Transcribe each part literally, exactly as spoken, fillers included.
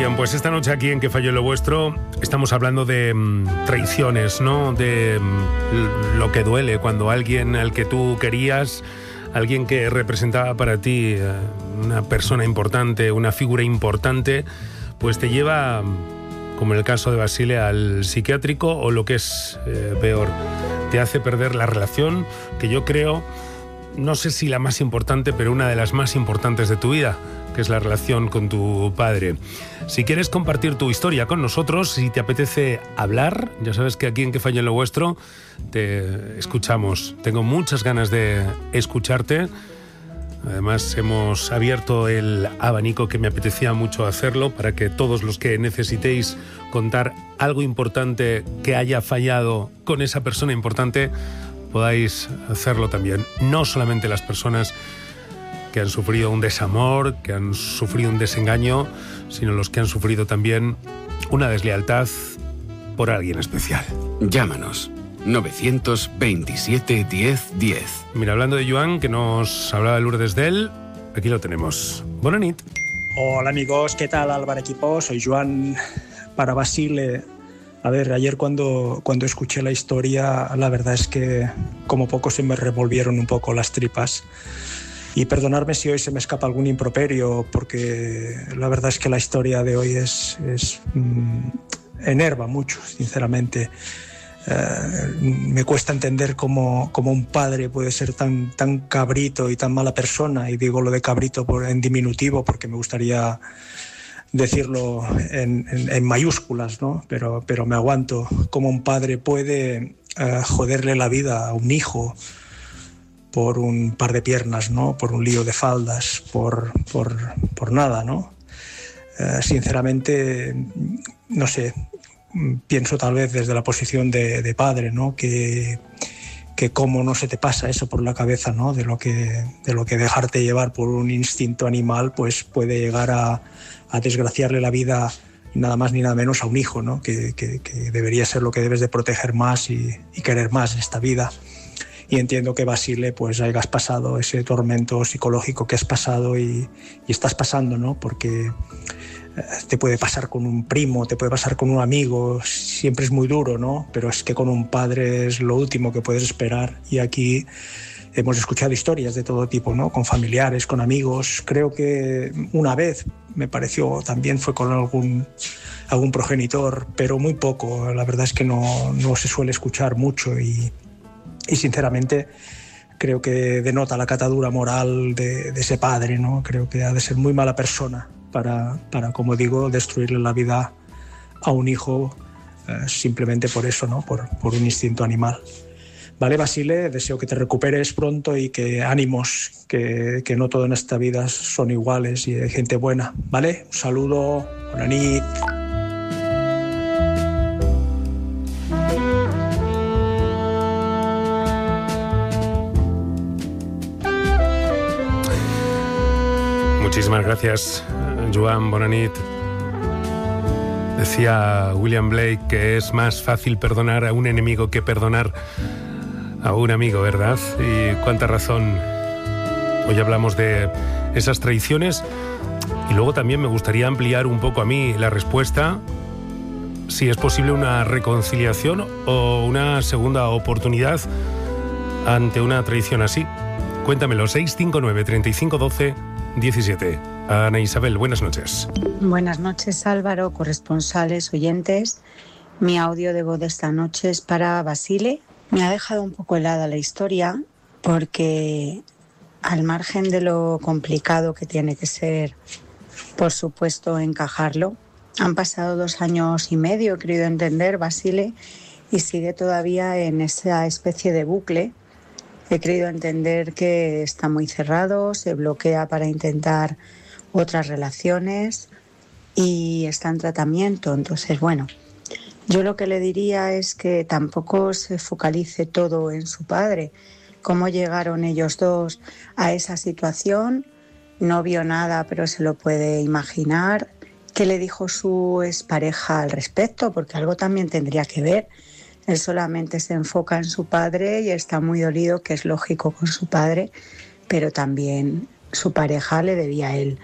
bien, pues esta noche aquí en Que Falló Lo Vuestro estamos hablando de um, traiciones, ¿no? De um, lo que duele cuando alguien al que tú querías, alguien que representaba para ti uh, una persona importante, una figura importante, pues te lleva, como en el caso de Basile, al psiquiátrico o lo que es eh, peor, te hace perder la relación que yo creo, no sé si la más importante, pero una de las más importantes de tu vida, que es la relación con tu padre. Si quieres compartir tu historia con nosotros, si te apetece hablar, ya sabes que aquí en Que Falló Lo Vuestro te escuchamos. Tengo muchas ganas de escucharte. Además, hemos abierto el abanico, que me apetecía mucho hacerlo, para que todos los que necesitéis contar algo importante que haya fallado con esa persona importante, podáis hacerlo también. No solamente las personas que han sufrido un desamor, que han sufrido un desengaño, sino los que han sufrido también una deslealtad por alguien especial. Llámanos. novecientos veintisiete diez diez. Mira, hablando de Joan, que nos hablaba Lourdes de él, aquí lo tenemos. Bona nit. Hola amigos, ¿qué tal Álvaro equipo? Soy Joan para Basile. A ver, ayer cuando, cuando escuché la historia, la verdad es que como poco se me revolvieron un poco las tripas. Y perdonadme si hoy se me escapa algún improperio, porque la verdad es que la historia de hoy es, es mmm, enerva mucho, sinceramente. Uh, me cuesta entender cómo, cómo un padre puede ser tan, tan cabrito y tan mala persona, y digo lo de cabrito por, en diminutivo porque me gustaría decirlo en, en, en mayúsculas, ¿no? pero, pero me aguanto. Cómo un padre puede uh, joderle la vida a un hijo por un par de piernas, ¿no? Por un lío de faldas, por, por, por nada, ¿no? Uh, sinceramente, no sé, pienso tal vez desde la posición de, de padre, ¿no? Que, que cómo no se te pasa eso por la cabeza, ¿no? De lo que, de lo que dejarte llevar por un instinto animal, pues puede llegar a, a desgraciarle la vida, nada más ni nada menos, a un hijo, ¿no? Que, que, que debería ser lo que debes de proteger más y, y querer más en esta vida. Y entiendo que Basile, pues hayas pasado ese tormento psicológico que has pasado y, y estás pasando, ¿no? Porque te puede pasar con un primo, te puede pasar con un amigo, siempre es muy duro, ¿no? Pero es que con un padre es lo último que puedes esperar. Y aquí hemos escuchado historias de todo tipo, ¿no? Con familiares, con amigos. Creo que una vez, me pareció, también fue con algún, algún progenitor, pero muy poco. La verdad es que no, no se suele escuchar mucho y, y sinceramente creo que denota la catadura moral de, de ese padre, ¿no? Creo que ha de ser muy mala persona para, para como digo, destruirle la vida a un hijo eh, simplemente por eso, ¿no? Por, por un instinto animal. Vale, Basile, deseo que te recuperes pronto y que ánimos, que, que no todo en esta vida son iguales y hay gente buena, ¿vale? Un saludo, buena nit. Muchísimas gracias, Joan, bona nit. Decía William Blake que es más fácil perdonar a un enemigo que perdonar a un amigo, ¿verdad? Y cuánta razón. Hoy hablamos de esas traiciones y luego también me gustaría ampliar un poco a mí la respuesta, si es posible una reconciliación o una segunda oportunidad ante una traición así. Cuéntamelo, seis cinco nueve, treinta y cinco, doce, diecisiete. Ana Isabel, buenas noches. Buenas noches, Álvaro, corresponsales, oyentes. Mi audio de voz de esta noche es para Basile. Me ha dejado un poco helada la historia porque, al margen de lo complicado que tiene que ser, por supuesto, encajarlo, han pasado dos años y medio, he querido entender, Basile, y sigue todavía en esa especie de bucle. He querido entender que está muy cerrado, se bloquea para intentar otras relaciones y está en tratamiento. Entonces, bueno, yo lo que le diría es que tampoco se focalice todo en su padre. Cómo llegaron ellos dos a esa situación, no vio nada, pero se lo puede imaginar. ¿Qué le dijo su expareja al respecto? Porque algo también tendría que ver. Él solamente se enfoca en su padre y está muy dolido, que es lógico con su padre, pero también su pareja le debía a él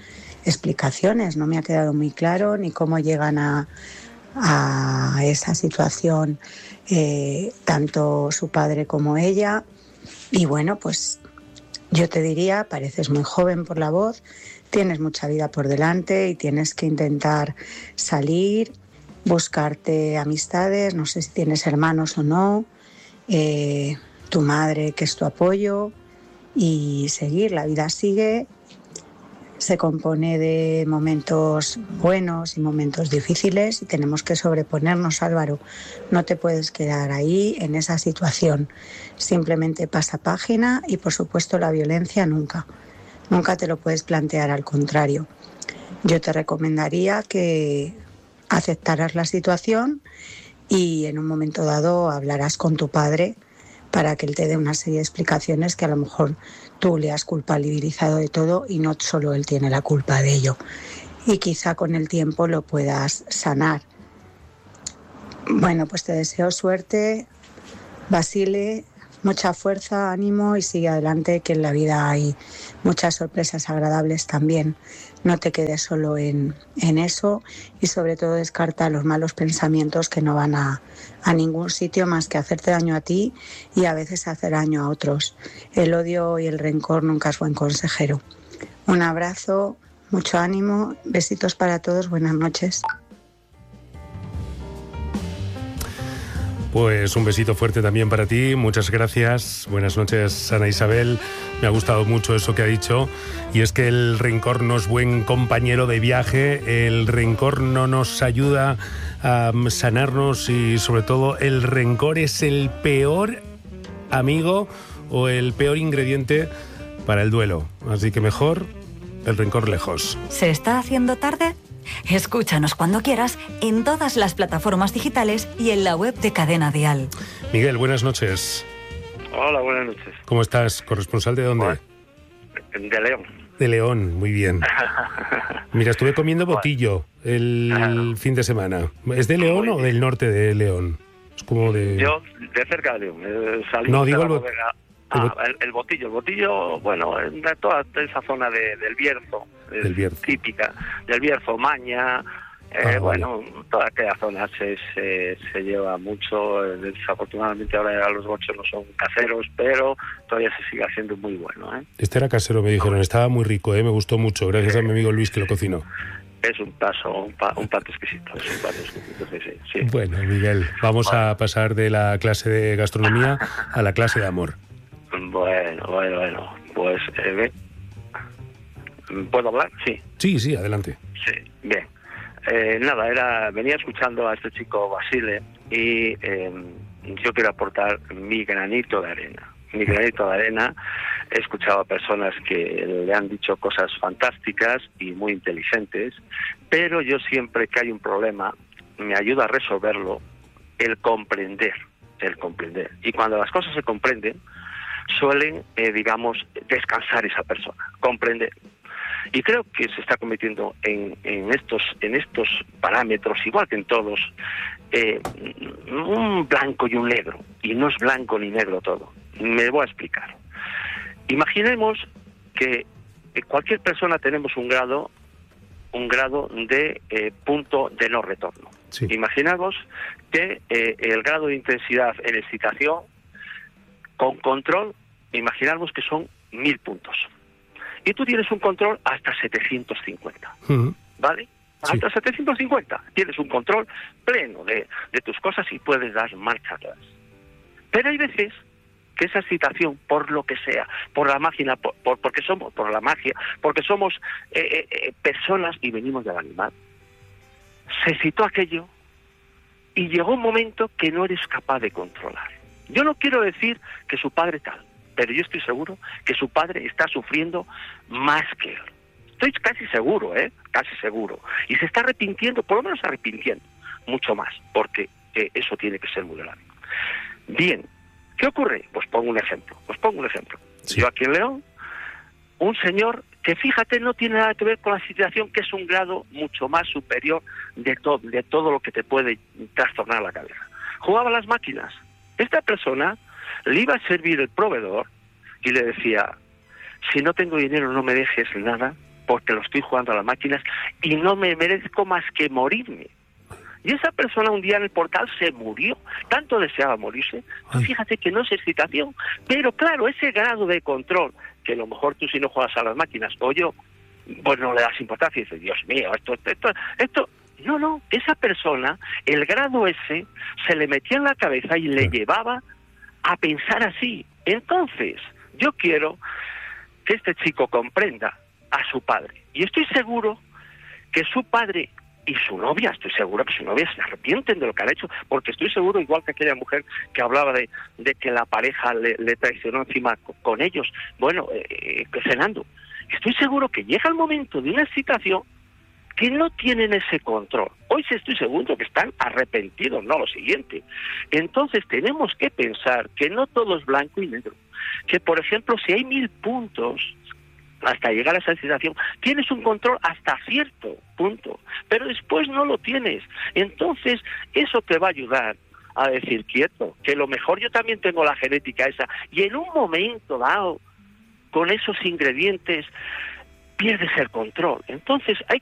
explicaciones. No me ha quedado muy claro ni cómo llegan a, a esa situación eh, tanto su padre como ella. Y bueno, pues yo te diría, pareces muy joven por la voz, tienes mucha vida por delante y tienes que intentar salir, buscarte amistades, no sé si tienes hermanos o no, eh, tu madre que es tu apoyo, y seguir. La vida sigue, se compone de momentos buenos y momentos difíciles y tenemos que sobreponernos, Álvaro. No te puedes quedar ahí en esa situación. Simplemente pasa página y, por supuesto, la violencia nunca. Nunca te lo puedes plantear, al contrario. Yo te recomendaría que aceptaras la situación y en un momento dado hablarás con tu padre para que él te dé una serie de explicaciones que a lo mejor tú le has culpabilizado de todo y no solo él tiene la culpa de ello. Y quizá con el tiempo lo puedas sanar. Bueno, pues te deseo suerte, Basile, mucha fuerza, ánimo y sigue adelante, que en la vida hay muchas sorpresas agradables también. No te quedes solo en, en eso y sobre todo descarta los malos pensamientos que no van a, a ningún sitio más que hacerte daño a ti y a veces hacer daño a otros. El odio y el rencor nunca es buen consejero. Un abrazo, mucho ánimo, besitos para todos, buenas noches. Pues un besito fuerte también para ti, muchas gracias, buenas noches, Ana Isabel. Me ha gustado mucho eso que ha dicho, y es que el rencor no es buen compañero de viaje, el rencor no nos ayuda a sanarnos y sobre todo el rencor es el peor amigo o el peor ingrediente para el duelo, así que mejor el rencor lejos. ¿Se está haciendo tarde? Escúchanos cuando quieras en todas las plataformas digitales y en la web de Cadena Dial. Miguel, buenas noches. Hola, buenas noches. ¿Cómo estás? ¿Corresponsal de dónde? De León. De León, muy bien. Mira, estuve comiendo botillo el fin de semana. ¿Es de León o del norte de León? Es como de... Yo, de cerca de León. Eh, no, digo de el, bot... ah, el, el botillo. El botillo, bueno, de toda esa zona de, del Bierzo. Del Bierzo. Típica. Del Bierzo, Maña... Eh, ah, bueno, vale. Toda aquella zona se, se, se lleva mucho. Desafortunadamente ahora los bochos no son caseros, pero todavía se sigue haciendo muy bueno, ¿eh? Este era casero, me dijeron. Estaba muy rico, ¿eh? Me gustó mucho. Gracias sí. a mi amigo Luis que lo cocinó. Es un paso, un, pa, un plato exquisito. Es un plato exquisito, sí, sí, sí. Bueno, Miguel, vamos bueno. a pasar de la clase de gastronomía a la clase de amor. Bueno, bueno, bueno. Pues, eh, ¿puedo hablar? Sí. Sí, sí, adelante. Sí, bien. Eh, nada, era venía escuchando a este chico Basile y eh, yo quiero aportar mi granito de arena. Mi granito de arena, he escuchado a personas que le han dicho cosas fantásticas y muy inteligentes, pero yo siempre que hay un problema, me ayuda a resolverlo el comprender, el comprender. Y cuando las cosas se comprenden, suelen, eh, digamos, descansar esa persona, comprender. Y creo que se está cometiendo en, en estos en estos parámetros, igual que en todos, eh, un blanco y un negro. Y no es blanco ni negro todo. Me voy a explicar. Imaginemos que cualquier persona tenemos un grado un grado de eh, punto de no retorno. Sí. Imaginaos que eh, el grado de intensidad en excitación con control, imaginamos que son mil puntos. Y tú tienes un control hasta setecientos cincuenta, uh-huh. ¿vale? Sí. Hasta setecientos cincuenta. Tienes un control pleno de, de tus cosas y puedes dar marcha atrás. Pero hay veces que esa excitación, por lo que sea, por la máquina, por, por, porque somos, por la magia, porque somos eh, eh, personas y venimos del animal, se excitó aquello y llegó un momento que no eres capaz de controlar. Yo no quiero decir que su padre tal, pero yo estoy seguro que su padre está sufriendo más que él. Estoy casi seguro, ¿eh? Casi seguro. Y se está arrepintiendo, por lo menos arrepintiendo, mucho más, porque eh, eso tiene que ser muy grave. Bien, ¿qué ocurre? Pues pongo un ejemplo, pues pongo un ejemplo. Sí. Yo aquí en León, un señor que, fíjate, no tiene nada que ver con la situación, que es un grado mucho más superior de, to- de todo lo que te puede trastornar la cabeza. Jugaba a las máquinas. Esta persona le iba a servir el proveedor y le decía, si no tengo dinero no me dejes nada, porque lo estoy jugando a las máquinas y no me merezco más que morirme. Y esa persona un día en el portal se murió, tanto deseaba morirse. Pues fíjate que no es excitación, pero claro, ese grado de control, que a lo mejor tú si no juegas a las máquinas, o yo, pues no le das importancia y dices, Dios mío, esto, esto, esto... No, no, esa persona, el grado ese, se le metía en la cabeza y le llevaba a pensar así. Entonces, yo quiero que este chico comprenda a su padre. Y estoy seguro que su padre y su novia, estoy seguro que su novia se arrepienten de lo que han hecho, porque estoy seguro, igual que aquella mujer que hablaba de, de que la pareja le, le traicionó encima con, con ellos, bueno, eh, cenando. Estoy seguro que llega el momento de una excitación que no tienen ese control. Hoy sí estoy seguro que están arrepentidos, no lo siguiente. Entonces tenemos que pensar que no todo es blanco y negro. Que, por ejemplo, si hay mil puntos hasta llegar a esa excitación, tienes un control hasta cierto punto, pero después no lo tienes. Entonces eso te va a ayudar a decir, quieto, que lo mejor yo también tengo la genética esa, y en un momento dado, con esos ingredientes, pierdes el control. Entonces hay